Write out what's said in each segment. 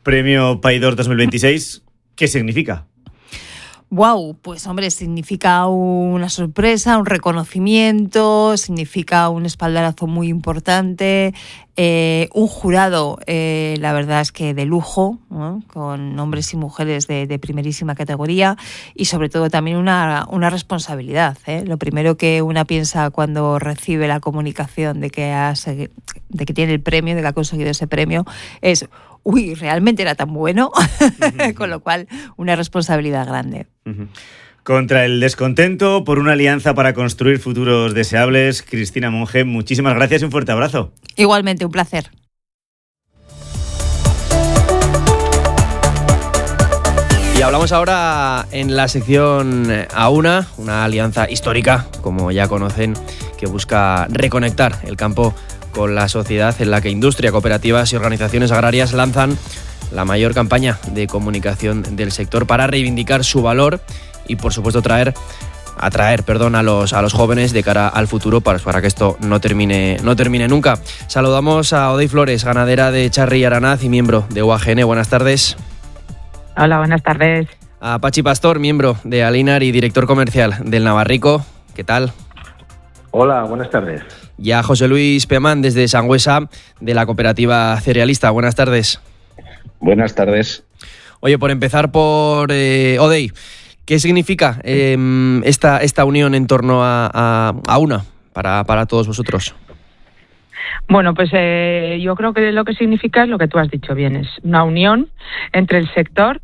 Premio Paidor 2026, ¿qué significa? Wow, pues hombre, significa una sorpresa, un reconocimiento, significa un espaldarazo muy importante, un jurado, la verdad es que de lujo, ¿no? Con hombres y mujeres de primerísima categoría y sobre todo también una responsabilidad, ¿eh? Lo primero que una piensa cuando recibe la comunicación de que tiene el premio, de que ha conseguido ese premio, es uy, realmente era tan bueno, con lo cual una responsabilidad grande. Contra el descontento, por una alianza para construir futuros deseables, Cristina Monge, muchísimas gracias y un fuerte abrazo. Igualmente, un placer. Y hablamos ahora en la sección Auna, una alianza histórica, como ya conocen, que busca reconectar el campo con la sociedad, en la que industria, cooperativas y organizaciones agrarias lanzan la mayor campaña de comunicación del sector para reivindicar su valor y, por supuesto, atraer a los jóvenes de cara al futuro para que esto no termine nunca. Saludamos a Odey Flores, ganadera de Charri y Aranaz y miembro de UAGN. Buenas tardes. Hola, buenas tardes. A Pachi Pastor, miembro de Alinar y director comercial del Navarrico. ¿Qué tal? Hola, buenas tardes. Y a José Luis Pemán, desde Sangüesa, de la cooperativa cerealista. Buenas tardes. Buenas tardes. Oye, por empezar por Odey, ¿qué significa esta unión en torno a una para todos vosotros? Bueno, pues yo creo que lo que significa es lo que tú has dicho bien, es una unión entre el sector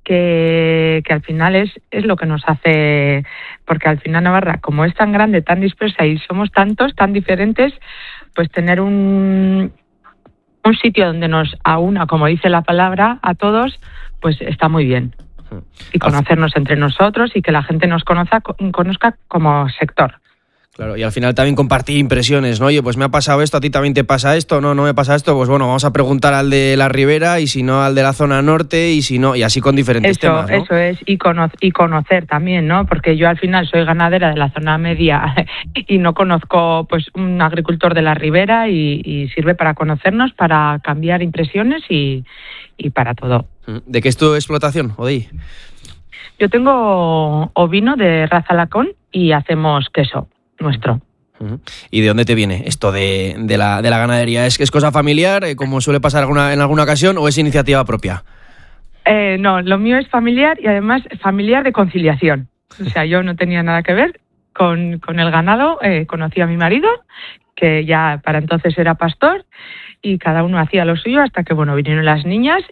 que al final es lo que nos hace, porque al final Navarra, como es tan grande, tan dispersa y somos tantos, tan diferentes, pues tener un sitio donde nos aúna, como dice la palabra, a todos, pues está muy bien. Y conocernos entre nosotros y que la gente nos conozca como sector. Claro, y al final también compartir impresiones, ¿no? Oye, pues me ha pasado esto, a ti también te pasa esto, no me pasa esto, pues bueno, vamos a preguntar al de la Ribera y si no al de la zona norte y si no, y así con diferentes temas, ¿no? Eso es, y conocer también, ¿no? Porque yo al final soy ganadera de la zona media y no conozco pues un agricultor de la Ribera y sirve para conocernos, para cambiar impresiones y para todo. ¿De qué es tu explotación, Odey? Yo tengo ovino de raza Lacón y hacemos queso nuestro. ¿Y de dónde te viene esto de la ganadería? ¿Es cosa familiar, como suele pasar en alguna ocasión, o es iniciativa propia? No, lo mío es familiar y además familiar de conciliación. O sea, yo no tenía nada que ver con el ganado. Conocí a mi marido, que ya para entonces era pastor, y cada uno hacía lo suyo hasta que, bueno, vinieron las niñas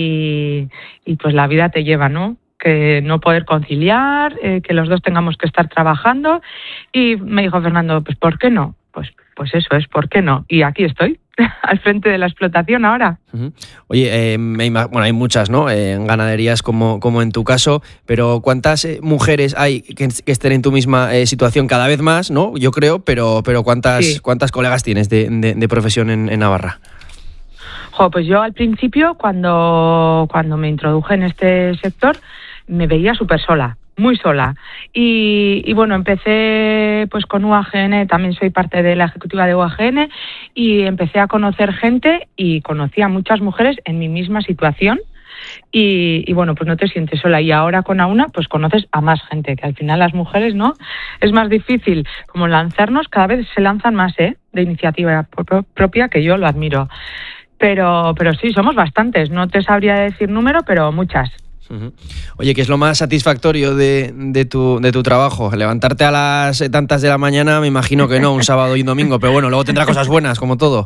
y pues la vida te lleva, ¿no? Que no poder conciliar, que los dos tengamos que estar trabajando. Y me dijo Fernando, pues ¿por qué no? Pues eso es, ¿por qué no? Y aquí estoy, al frente de la explotación ahora. Oye, hay muchas, ¿no? En ganaderías como en tu caso, pero ¿cuántas mujeres hay que estén en tu misma situación? Cada vez más, ¿no? Yo creo, pero ¿cuántas colegas tienes de profesión en Navarra? Pues yo al principio, cuando me introduje en este sector, me veía súper sola, muy sola. Y bueno, empecé pues con UAGN, también soy parte de la ejecutiva de UAGN, y empecé a conocer gente y conocí a muchas mujeres en mi misma situación. Y bueno, pues no te sientes sola. Y ahora con AUNA, pues conoces a más gente, que al final las mujeres, ¿no? Es más difícil como lanzarnos, cada vez se lanzan más, de iniciativa propia, que yo lo admiro. Pero sí, somos bastantes. No te sabría decir número, pero muchas. Oye, ¿qué es lo más satisfactorio de tu trabajo? Levantarte a las tantas de la mañana, me imagino que no, un sábado y un domingo, pero bueno, luego tendrá cosas buenas, como todo.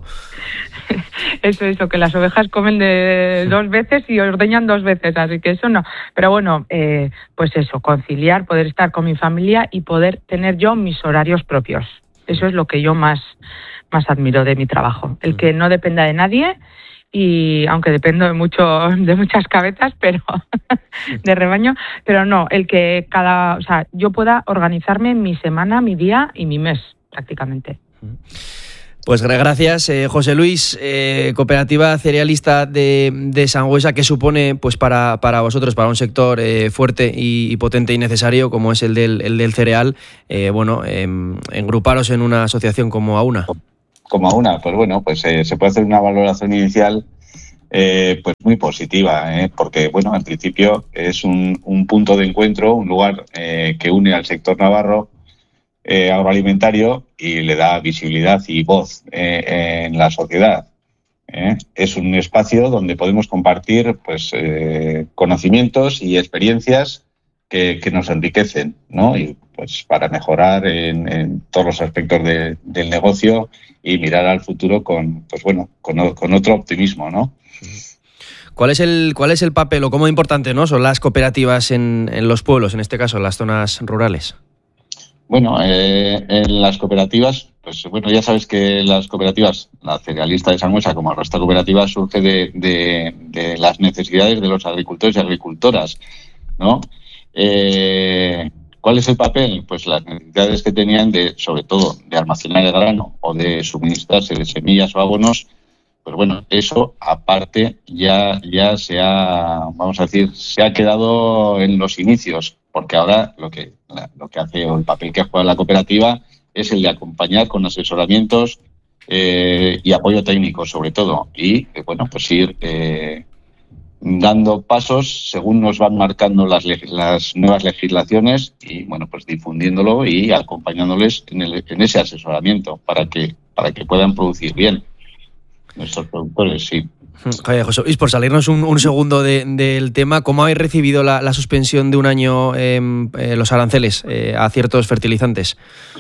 Eso, que las ovejas comen de 2 veces y ordeñan 2 veces, así que eso no. Pero bueno, pues eso, conciliar, poder estar con mi familia y poder tener yo mis horarios propios. Eso es lo que yo más admiro de mi trabajo, el que no dependa de nadie. Y aunque dependo de muchas cabezas, pero de rebaño, pero no, el que yo pueda organizarme mi semana, mi día y mi mes, prácticamente. Pues gracias, José Luis, cooperativa cerealista de Sangüesa, ¿qué supone pues para vosotros, para un sector fuerte y potente y necesario como es el del cereal, engruparos en una asociación como AUNA? Como AUNA, pues bueno, pues se puede hacer una valoración inicial pues muy positiva, porque, bueno, en principio es un punto de encuentro, un lugar que une al sector navarro agroalimentario y le da visibilidad y voz en la sociedad. Es un espacio donde podemos compartir pues conocimientos y experiencias que nos enriquecen, ¿no? Y pues para mejorar en todos los aspectos del negocio y mirar al futuro con otro optimismo, ¿no? ¿Cuál es el papel o cómo importante, ¿no?, son las cooperativas en los pueblos, en este caso en las zonas rurales? Bueno, en las cooperativas, pues bueno, ya sabes que las cooperativas, la cerealista de Sangüesa como el resto de cooperativas, surge de las necesidades de los agricultores y agricultoras, ¿no? ¿Cuál es el papel? Pues las necesidades que tenían sobre todo de almacenar el grano o de suministrarse de semillas o abonos. Pues bueno, eso aparte ya se ha quedado en los inicios, porque ahora lo que hace, o el papel que juega la cooperativa, es el de acompañar con asesoramientos y apoyo técnico sobre todo, y bueno, pues ir dando pasos según nos van marcando las nuevas legislaciones y bueno, pues difundiéndolo y acompañándoles en ese asesoramiento para que puedan producir bien. Nuestros productores, sí. Oye, José Luis, por salirnos un segundo del tema, ¿cómo habéis recibido la suspensión de un año los aranceles a ciertos fertilizantes?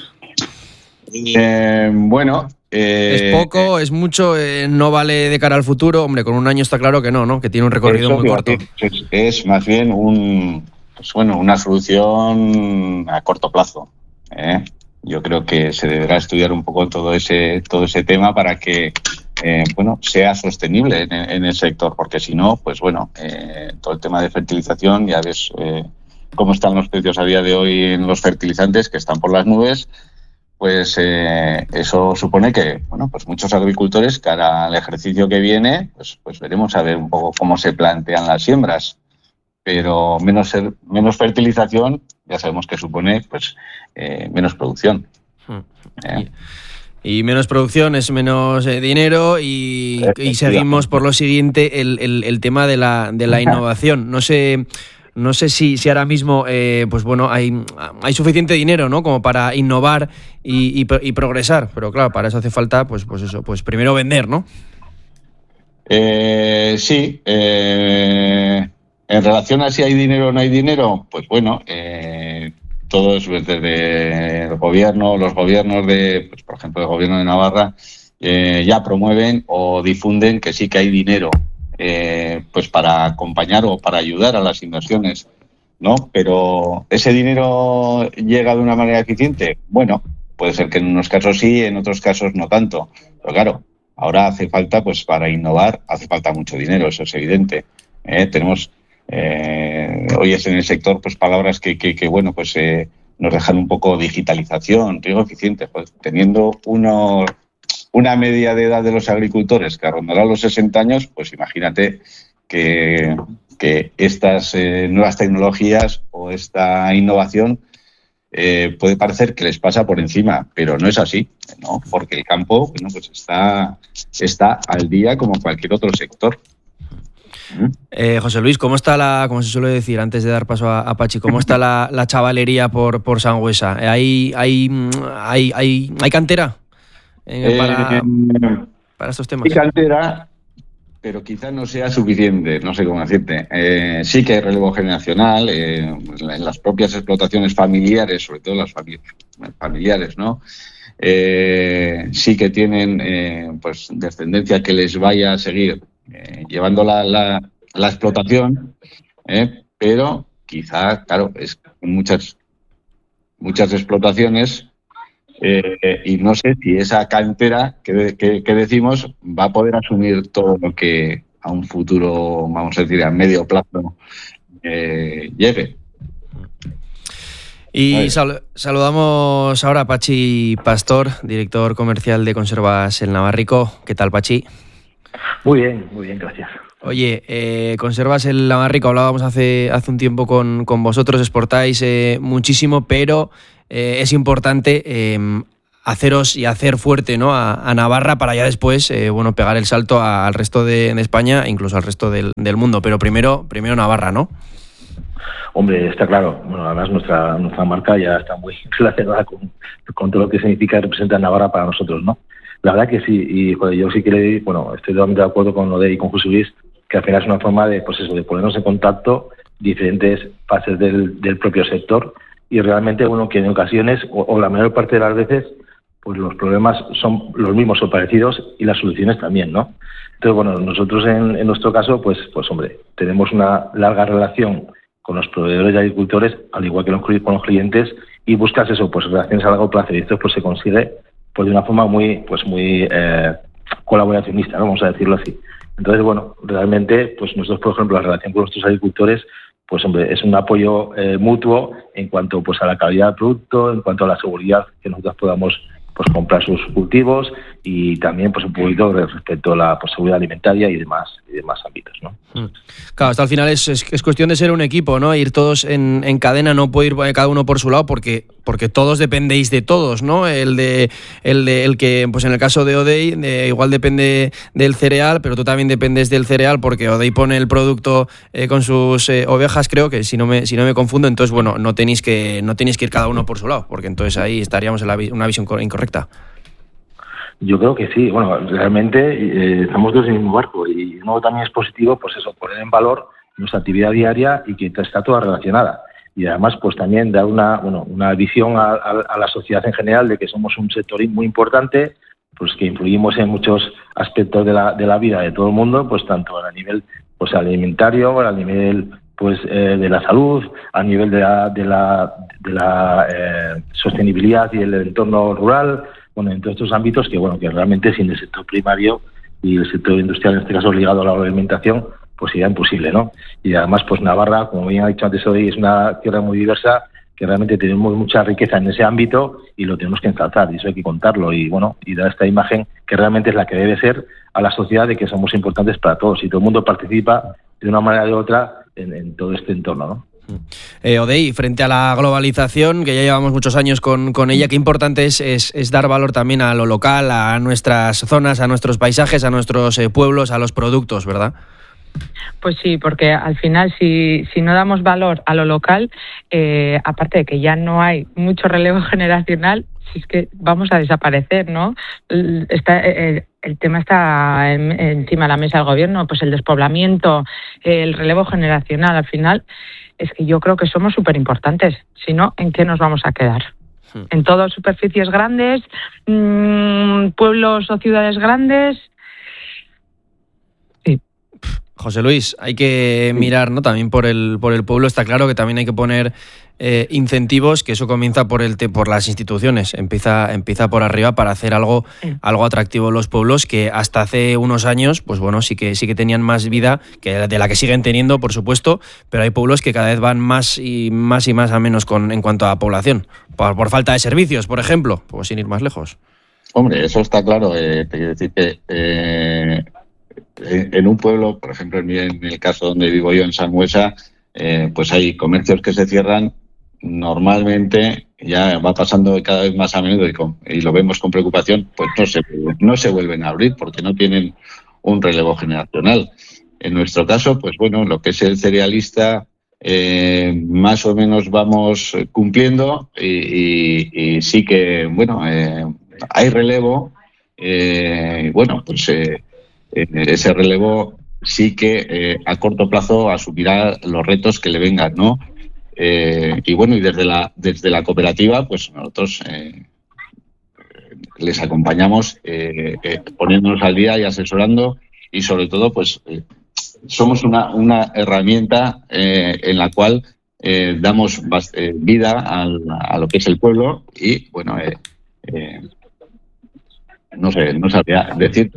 Bueno... ¿Es poco? ¿Es mucho? ¿No vale de cara al futuro? Hombre, con un año está claro que no, que tiene un recorrido muy corto. Es más bien una solución a corto plazo. Yo creo que se deberá estudiar un poco todo ese tema para que sea sostenible en el sector, porque si no, pues bueno, todo el tema de fertilización, ya ves cómo están los precios a día de hoy en los fertilizantes, que están por las nubes, pues eso supone que, bueno, pues muchos agricultores, cara al ejercicio que viene, pues veremos a ver un poco cómo se plantean las siembras, pero menos fertilización, ya sabemos que supone pues menos producción. Y menos producción es menos dinero y seguimos por lo siguiente el tema de la innovación. No sé si ahora mismo pues bueno, hay suficiente dinero, ¿no?, como para innovar y progresar, pero claro, para eso hace falta pues primero vender, ¿no? Sí. En relación a si hay dinero o no hay dinero, pues bueno, todos desde el gobierno, los gobiernos pues por ejemplo el gobierno de Navarra, ya promueven o difunden que sí que hay dinero pues para acompañar o para ayudar a las inversiones, ¿no? Pero ¿ese dinero llega de una manera eficiente? Bueno, puede ser que en unos casos sí, en otros casos no tanto. Pero claro, ahora hace falta, pues para innovar, hace falta mucho dinero, eso es evidente. Tenemos, oyes en el sector, pues palabras que bueno, pues nos dejan un poco digitalización, riego eficiente, pues teniendo una media de edad de los agricultores que rondará los 60 años, pues imagínate que estas nuevas tecnologías o esta innovación puede parecer que les pasa por encima, pero no es así, ¿no? Porque el campo, bueno, pues está al día como cualquier otro sector. José Luis, ¿cómo está como se suele decir antes de dar paso a Pachi, cómo está la chavalería por Sangüesa? ¿Hay cantera para estos temas? Hay cantera, pero quizás no sea suficiente, no sé cómo decirte. Sí que hay relevo generacional en las propias explotaciones familiares, sobre todo las familiares, ¿no? Sí que tienen pues descendencia que les vaya a seguir llevando la explotación, pero quizá, claro, es muchas explotaciones y no sé si esa cantera que decimos va a poder asumir todo lo que a un futuro, vamos a decir, a medio plazo lleve. Y saludamos ahora a Pachi Pastor, director comercial de Conservas El Navarrico. ¿Qué tal, Pachi? Muy bien, gracias. Oye, Conservas El Navarrico, hablábamos hace un tiempo con vosotros, exportáis muchísimo, pero es importante haceros y hacer fuerte, ¿no?, a Navarra para ya después pegar el salto al resto de España e incluso al resto del mundo. Pero primero Navarra, ¿no? Hombre, está claro. Bueno, además nuestra marca ya está muy relacionada con todo lo que significa y representa Navarra para nosotros, ¿no? La verdad que sí, y joder, yo sí que estoy totalmente de acuerdo con lo de y con José Luis, que al final es una forma de, pues eso, de ponernos en contacto diferentes fases del propio sector, y realmente, bueno, que en ocasiones, o la mayor parte de las veces, pues los problemas son los mismos o parecidos y las soluciones también, ¿no? Entonces, bueno, nosotros en nuestro caso, pues hombre, tenemos una larga relación con los proveedores y agricultores, al igual que con los clientes, y buscas eso, pues relaciones a largo plazo, y esto pues se consigue pues de una forma muy colaboracionista, ¿no?, vamos a decirlo así. Entonces, bueno, realmente, pues nosotros, por ejemplo, la relación con nuestros agricultores, pues hombre, es un apoyo mutuo en cuanto pues a la calidad del producto, en cuanto a la seguridad que nosotros podamos pues comprar sus cultivos, y también pues un poquito respecto a la seguridad alimentaria y demás ámbitos, ¿no? Claro, hasta al final es cuestión de ser un equipo, ¿no? Ir todos en cadena, no puede ir cada uno por su lado, porque todos dependéis de todos, ¿no? El que, pues en el caso de Odey, igual depende del cereal, pero tú también dependes del cereal, porque Odey pone el producto con sus ovejas, creo que si no me confundo. Entonces, bueno, no tenéis que ir cada uno por su lado, porque entonces ahí estaríamos en una visión incorrecta. Yo creo que sí. Bueno, realmente estamos todos en el mismo barco, y luego también es positivo, pues eso, poner en valor nuestra actividad diaria y que está toda relacionada. Y además, pues también dar una visión a la sociedad en general de que somos un sector muy importante, pues que influimos en muchos aspectos de la vida de todo el mundo, pues tanto a nivel pues alimentario, a nivel pues de la salud, a nivel de la sostenibilidad y el entorno rural. Bueno, en todos estos ámbitos que realmente sin el sector primario y el sector industrial, en este caso ligado a la alimentación, pues sería imposible, ¿no? Y además, pues Navarra, como bien ha dicho antes hoy, es una tierra muy diversa, que realmente tenemos mucha riqueza en ese ámbito y lo tenemos que ensalzar, y eso hay que contarlo y dar esta imagen que realmente es la que debe ser a la sociedad, de que somos importantes para todos y todo el mundo participa de una manera u otra en todo este entorno, ¿no? Odey, frente a la globalización, que ya llevamos muchos años con ella, qué importante es dar valor también a lo local, a nuestras zonas, a nuestros paisajes, a nuestros pueblos, a los productos, ¿verdad? Pues sí, porque al final si no damos valor a lo local, aparte de que ya no hay mucho relevo generacional, si es que vamos a desaparecer, ¿no? El tema está encima de la mesa del gobierno, pues el despoblamiento, el relevo generacional. Al final es que yo creo que somos súper importantes. Si no, ¿en qué nos vamos a quedar? En todas superficies grandes, pueblos o ciudades grandes. Sí. José Luis, hay que mirar, ¿no?, también por el pueblo. Está claro que también hay que poner incentivos, que eso comienza por las instituciones, empieza por arriba, para hacer algo atractivo en los pueblos, que hasta hace unos años, pues bueno, sí que tenían más vida, que de la que siguen teniendo, por supuesto, pero hay pueblos que cada vez van más y más a menos en cuanto a población, por falta de servicios, por ejemplo, pues sin ir más lejos. Hombre, eso está claro. Te quiero decir que en un pueblo, por ejemplo, en el caso donde vivo yo, en Sangüesa, pues hay comercios que se cierran. Normalmente ya va pasando cada vez más a menudo y lo vemos con preocupación, pues no se vuelven a abrir porque no tienen un relevo generacional. En nuestro caso, pues bueno, lo que es el cerealista, más o menos vamos cumpliendo y sí que, bueno, hay relevo, bueno, pues ese relevo sí que a corto plazo asumirá los retos que le vengan, ¿no? Y bueno, y desde la cooperativa, pues nosotros les acompañamos poniéndonos al día y asesorando, y sobre todo, pues somos una herramienta en la cual damos vida a lo que es el pueblo, y bueno, no sabría decir.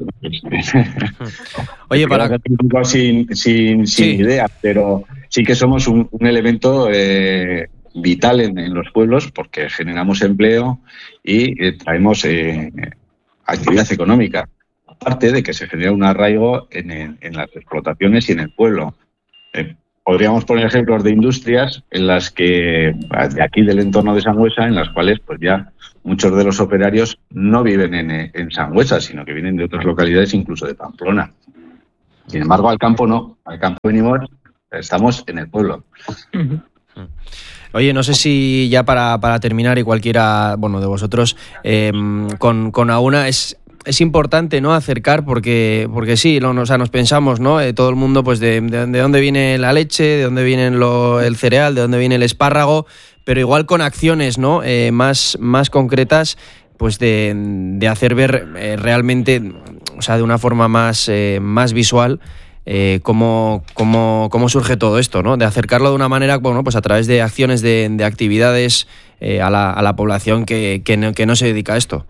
Oye, sin idea, pero sí que somos un elemento vital en los pueblos, porque generamos empleo y traemos actividad económica, aparte de que se genera un arraigo en las explotaciones y en el pueblo. podríamos poner ejemplos de industrias en las que, de aquí del entorno de Sangüesa, en las cuales pues ya muchos de los operarios no viven en Sangüesa, sino que vienen de otras localidades, incluso de Pamplona. Sin embargo, al campo no. Al campo venimos, estamos en el pueblo. Oye, no sé si ya para terminar, y cualquiera, bueno, de vosotros, con Auna es importante, ¿no?, acercar, porque sí, o sea, nos pensamos, ¿no?, todo el mundo, pues de dónde viene la leche, de dónde viene el cereal, de dónde viene el espárrago, pero igual con acciones, ¿no?, más concretas, pues de hacer ver realmente, o sea, de una forma más visual, cómo surge todo esto, ¿no? De acercarlo de una manera, bueno, pues a través de acciones de actividades a la población que no se dedica a esto.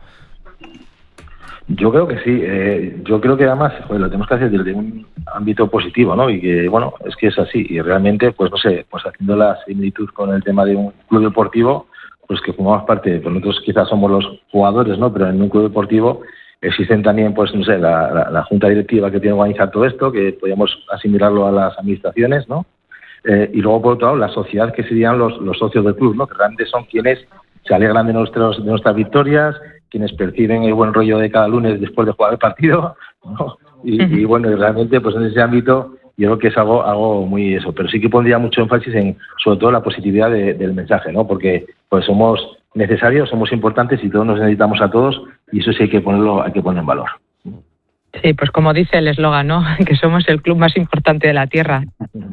Yo creo que sí. Yo creo que además lo tenemos que hacer desde un ámbito positivo, ¿no? Y que, bueno, es que es así. Y realmente, pues no sé, pues haciendo la similitud con el tema de un club deportivo, pues que formamos parte, pues nosotros quizás somos los jugadores, ¿no? Pero en un club deportivo existen también, pues no sé, la junta directiva que tiene que organizar todo esto, que podríamos asimilarlo a las administraciones, ¿no? Y luego, por otro lado, la sociedad, que serían los socios del club, ¿no? Que realmente son quienes se alegran de nuestras victorias, quienes perciben el buen rollo de cada lunes después de jugar el partido, ¿no? Y bueno, y realmente, pues en ese ámbito yo creo que es algo muy eso, pero sí que pondría mucho énfasis en, sobre todo, la positividad del mensaje, ¿no? Porque pues somos necesarios, somos importantes y todos nos necesitamos a todos, y eso sí hay que ponerlo en valor. Sí, pues como dice el eslogan, ¿no? Que somos el club más importante de la tierra.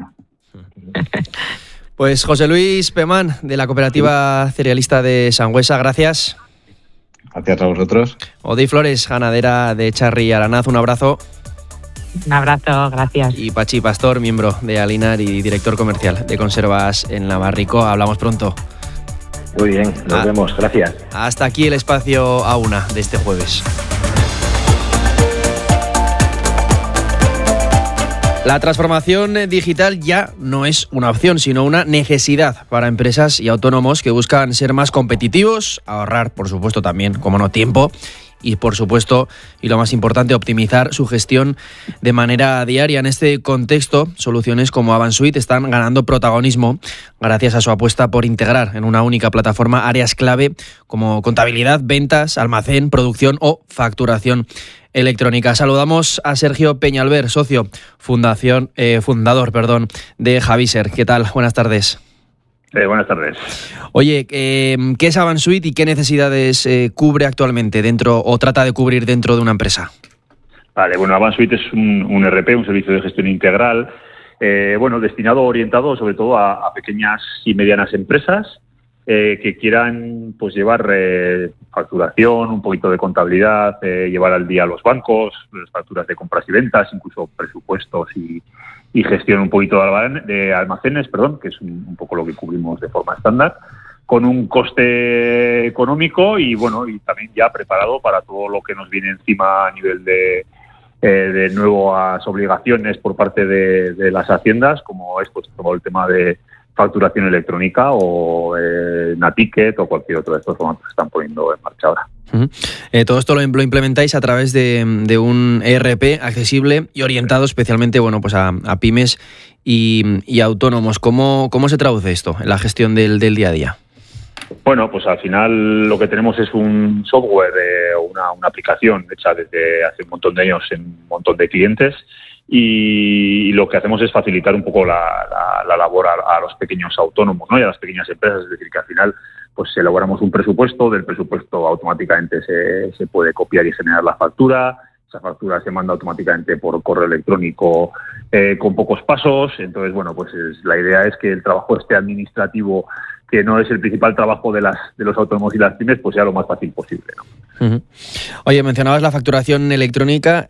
Pues José Luis Pemán, de la Cooperativa Cerealista de Sangüesa, gracias. Gracias a vosotros. Odey Flores, ganadera de Charri y Aranaz, un abrazo. Un abrazo, gracias. Y Pachi Pastor, miembro de Alinar y director comercial de Conservas en Navarrico. Hablamos pronto. Muy bien, nos vemos, gracias. Hasta aquí el espacio Auna de este jueves. La transformación digital ya no es una opción, sino una necesidad para empresas y autónomos que buscan ser más competitivos, ahorrar, por supuesto, también, como no, tiempo y, por supuesto, y lo más importante, optimizar su gestión de manera diaria. En este contexto, soluciones como Avansuite están ganando protagonismo gracias a su apuesta por integrar en una única plataforma áreas clave como contabilidad, ventas, almacén, producción o facturación electrónica. Saludamos a Sergio Peñalver, socio, fundador de Javiser. ¿Qué tal? Buenas tardes. Buenas tardes. Oye, ¿qué es Avansuite y qué necesidades cubre actualmente dentro o trata de cubrir dentro de una empresa? Vale, bueno, Avansuite es un ERP, un servicio de gestión integral, orientado sobre todo a pequeñas y medianas empresas que quieran pues llevar facturación, un poquito de contabilidad, llevar al día los bancos, las facturas de compras y ventas, incluso presupuestos y gestión un poquito de almacenes, que es un poco lo que cubrimos de forma estándar, con un coste económico y también ya preparado para todo lo que nos viene encima a nivel de nuevas obligaciones por parte de las haciendas, como es pues todo el tema de facturación electrónica o Naticket o cualquier otro de estos formatos que están poniendo en marcha ahora. Todo esto lo implementáis a través de un ERP accesible y orientado especialmente a pymes y autónomos. ¿Cómo se traduce esto en la gestión del día a día? Bueno, pues al final lo que tenemos es un software o una aplicación hecha desde hace un montón de años en un montón de clientes y lo que hacemos es facilitar un poco la labor a los pequeños autónomos, ¿no? Y a las pequeñas empresas, es decir, que al final pues elaboramos un presupuesto, del presupuesto automáticamente se puede copiar y generar la factura, esa factura se manda automáticamente por correo electrónico con pocos pasos, entonces la idea es que el trabajo administrativo, que no es el principal trabajo de los autónomos y las pymes, pues sea lo más fácil posible, ¿no? Uh-huh. Oye, mencionabas la facturación electrónica,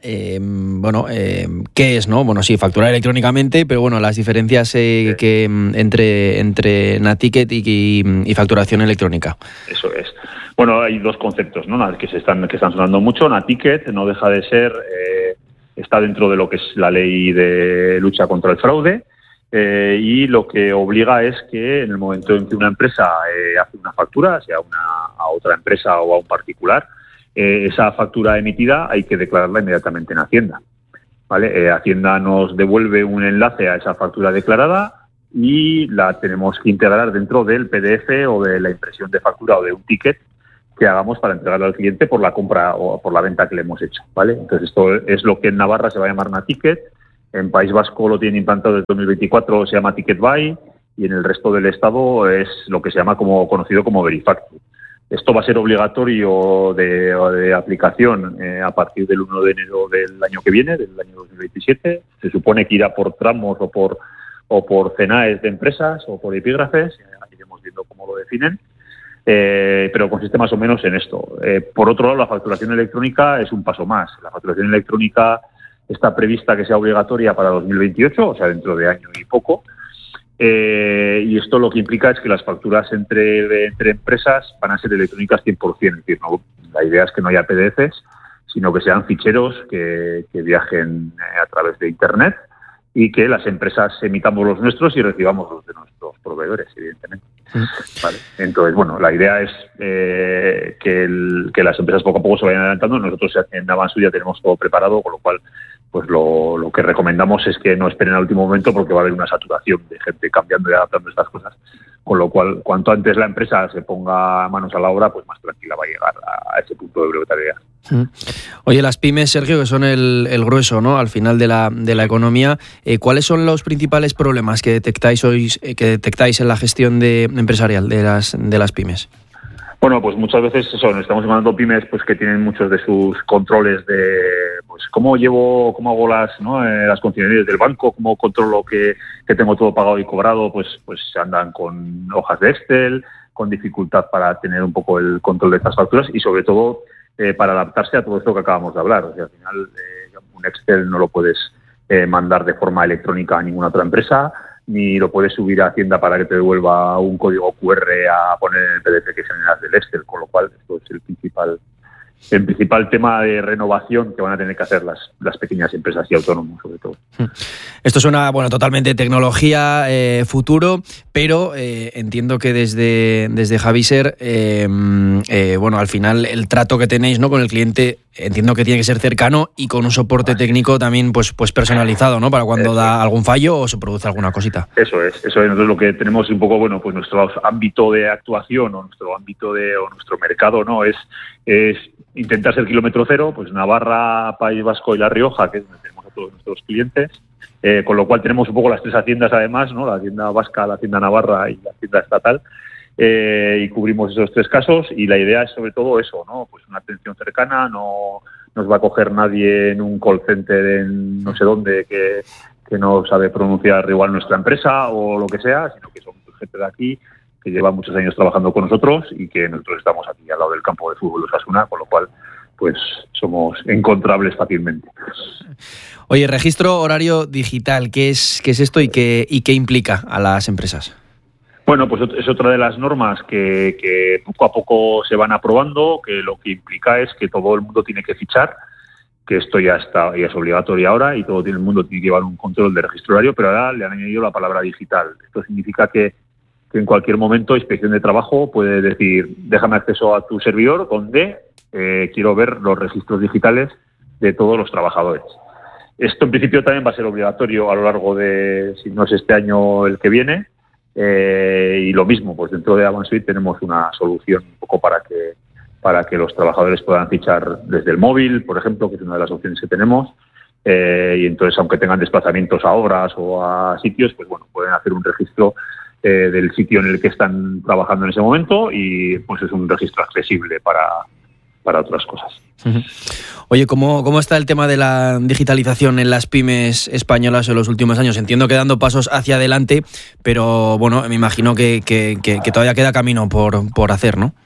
¿qué es, no? Bueno, sí, facturar electrónicamente, pero las diferencias que entre Naticket y facturación electrónica. Eso es. Bueno, hay dos conceptos, ¿no?, que están sonando mucho. Naticket no deja de ser, está dentro de lo que es la ley de lucha contra el fraude, y lo que obliga es que en el momento en que una empresa hace una factura, sea a otra empresa o a un particular, esa factura emitida hay que declararla inmediatamente en Hacienda, ¿vale? Hacienda nos devuelve un enlace a esa factura declarada, y la tenemos que integrar dentro del PDF o de la impresión de factura o de un ticket que hagamos para entregarle al cliente por la compra o por la venta que le hemos hecho, ¿vale? Entonces esto es lo que en Navarra se va a llamar Naticket, en País Vasco lo tienen implantado desde 2024, se llama Ticket Buy, y en el resto del estado es lo que se llama conocido como Verifactu. Esto va a ser obligatorio de aplicación a partir del 1 de enero del año que viene, del año 2027. Se supone que irá por tramos o por CENAES de empresas o por epígrafes, iremos viendo cómo lo definen, pero consiste más o menos en esto. Por otro lado, la facturación electrónica es un paso más. La facturación electrónica está prevista que sea obligatoria para 2028, o sea, dentro de año y poco. Y esto lo que implica es que las facturas entre empresas van a ser electrónicas 100%. Es decir, no, la idea es que no haya PDFs, sino que sean ficheros que viajen a través de Internet y que las empresas emitamos los nuestros y recibamos los de nuestros proveedores, evidentemente. Vale. Entonces, bueno, la idea es que las empresas poco a poco se vayan adelantando. Nosotros en Avansu ya tenemos todo preparado, con lo cual pues lo que recomendamos es que no esperen al último momento, porque va a haber una saturación de gente cambiando y adaptando estas cosas, con lo cual cuanto antes la empresa se ponga manos a la obra, pues más tranquila va a llegar a ese punto de brevedad. Oye, las pymes, Sergio, que son el grueso, ¿no?, al final de la economía, ¿cuáles son los principales problemas que detectáis en la gestión empresarial de las pymes? Bueno, pues muchas veces eso, estamos encontrando pymes pues que tienen muchos de sus controles de pues cómo hago las consignaciones del banco, cómo controlo que tengo todo pagado y cobrado, pues andan con hojas de Excel, con dificultad para tener un poco el control de estas facturas y sobre todo para adaptarse a todo esto que acabamos de hablar. O sea, al final un Excel no lo puedes mandar de forma electrónica a ninguna otra empresa, ni lo puedes subir a Hacienda para que te devuelva un código QR a poner en el PDF que generas del Excel, con lo cual esto es el principal tema de renovación que van a tener que hacer las pequeñas empresas y autónomos, sobre todo. Esto suena, totalmente tecnología, futuro, pero entiendo que desde Javiser, al final el trato que tenéis, ¿no?, con el cliente, entiendo que tiene que ser cercano y con un soporte técnico también pues personalizado, ¿no?, para cuando da algún fallo o se produce alguna cosita. Eso es. Nosotros lo que tenemos un poco, pues nuestro ámbito de actuación o nuestro ámbito o nuestro mercado, ¿no?, es intentar ser kilómetro cero, pues Navarra, País Vasco y La Rioja, que es donde tenemos a todos nuestros clientes, con lo cual tenemos un poco las tres haciendas además, ¿no?, la hacienda vasca, la hacienda navarra y la hacienda estatal, y cubrimos esos tres casos, y la idea es sobre todo eso, ¿no?, pues una atención cercana, no nos va a coger nadie en un call center en no sé dónde que no sabe pronunciar igual nuestra empresa o lo que sea, sino que son gente de aquí que lleva muchos años trabajando con nosotros y que nosotros estamos aquí al lado del campo de fútbol de Osasuna, con lo cual pues somos encontrables fácilmente. Oye, registro horario digital, ¿qué es esto y qué implica a las empresas? Bueno, pues es otra de las normas que poco a poco se van aprobando, que lo que implica es que todo el mundo tiene que fichar, que esto ya es obligatorio ahora y todo el mundo tiene que llevar un control de registro horario, pero ahora le han añadido la palabra digital. Esto significa que en cualquier momento Inspección de Trabajo puede decir, déjame acceso a tu servidor donde quiero ver los registros digitales de todos los trabajadores. Esto en principio también va a ser obligatorio a lo largo de, si no es este año, el que viene, y lo mismo, pues dentro de Avansuit tenemos una solución un poco para que los trabajadores puedan fichar desde el móvil, por ejemplo, que es una de las opciones que tenemos, y entonces aunque tengan desplazamientos a obras o a sitios, pues bueno, pueden hacer un registro del sitio en el que están trabajando en ese momento y pues es un registro accesible para otras cosas. Oye, ¿cómo está el tema de la digitalización en las pymes españolas en los últimos años? Entiendo que dando pasos hacia adelante, pero bueno, me imagino que todavía queda camino por hacer, ¿no?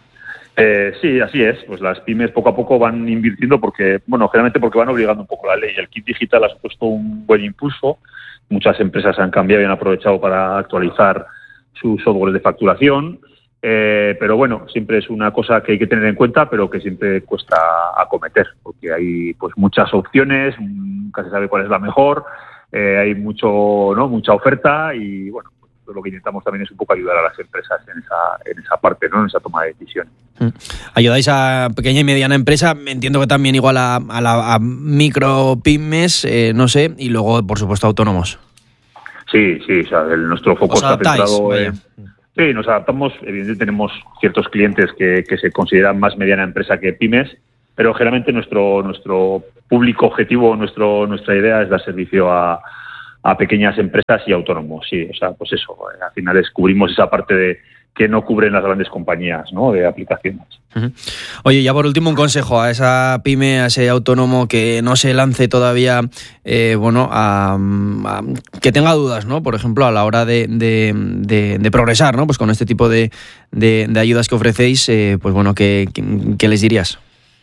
Sí, así es. Pues las pymes poco a poco van invirtiendo generalmente porque van obligando un poco la ley. El kit digital ha supuesto un buen impulso. Muchas empresas han cambiado y han aprovechado para actualizar sus softwares de facturación, pero bueno, siempre es una cosa que hay que tener en cuenta, pero que siempre cuesta acometer, porque hay pues muchas opciones, nunca se sabe cuál es la mejor, hay mucha oferta y bueno, lo que intentamos también es un poco ayudar a las empresas en esa parte, ¿no?, en esa toma de decisiones. Ayudáis a pequeña y mediana empresa, entiendo que también igual a micro pymes, no sé, y luego por supuesto autónomos. Sí, o sea, nuestro foco está centrado en... Sí, nos adaptamos. Evidentemente tenemos ciertos clientes que se consideran más mediana empresa que pymes, pero generalmente nuestro público objetivo, nuestra idea es dar servicio a pequeñas empresas y autónomos. Sí, o sea, pues eso, al final descubrimos esa parte de que no cubren las grandes compañías, ¿no?, de aplicaciones. Uh-huh. Oye, ya por último un consejo a esa pyme, a ese autónomo que no se lance todavía, a que tenga dudas, ¿no? Por ejemplo, a la hora de progresar, ¿no? Pues con este tipo de ayudas que ofrecéis, ¿qué les dirías?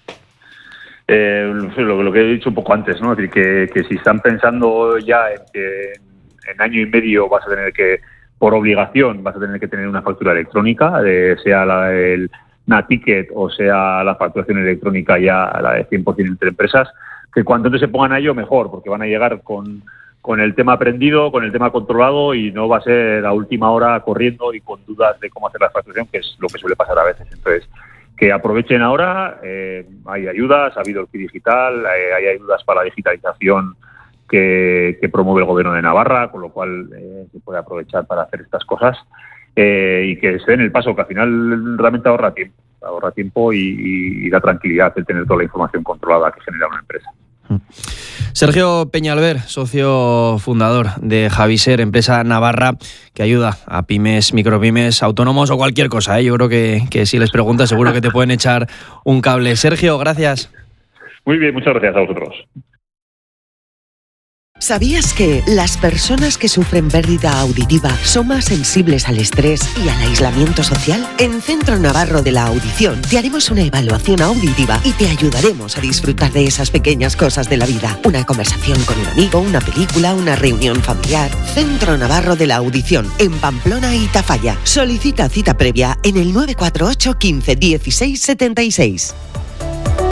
Lo que he dicho un poco antes, ¿no? Es decir, que si están pensando ya en que en año y medio vas a tener que, por obligación, vas a tener que tener una factura electrónica, sea una ticket o sea la facturación electrónica ya la de 100% entre empresas, que cuanto antes se pongan a ello mejor, porque van a llegar con el tema aprendido, con el tema controlado, y no va a ser a última hora corriendo y con dudas de cómo hacer la facturación, que es lo que suele pasar a veces. Entonces, que aprovechen ahora, hay ayudas, ha habido el KID Digital, hay ayudas para la digitalización que promueve el Gobierno de Navarra, con lo cual se puede aprovechar para hacer estas cosas, y que se den el paso, que al final realmente ahorra tiempo y da tranquilidad el tener toda la información controlada que genera una empresa. Sergio Peñalver, socio fundador de Javiser, empresa navarra que ayuda a pymes, micropymes, autónomos o cualquier cosa, ¿eh? Yo creo que si les preguntas seguro que te pueden echar un cable. Sergio, gracias. Muy bien, muchas gracias a vosotros. ¿Sabías que las personas que sufren pérdida auditiva son más sensibles al estrés y al aislamiento social? En Centro Navarro de la Audición te haremos una evaluación auditiva y te ayudaremos a disfrutar de esas pequeñas cosas de la vida. Una conversación con un amigo, una película, una reunión familiar. Centro Navarro de la Audición, en Pamplona y Tafalla. Solicita cita previa en el 948 15 16 76.